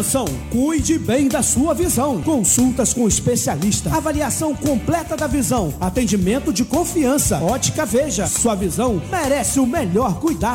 Atenção, cuide bem da sua visão. Consultas com especialista, avaliação completa da visão, atendimento de confiança. Ótica Veja, sua visão merece o melhor cuidado.